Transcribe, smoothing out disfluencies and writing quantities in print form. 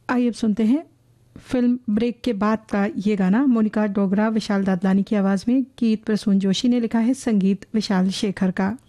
आइए अब सुनते हैं फिल्म ब्रेक के बाद का ये गाना। मोनिका डोगरा, विशाल दादलानी की आवाज़ में, गीत प्रसून जोशी ने लिखा है, संगीत विशाल शेखर का।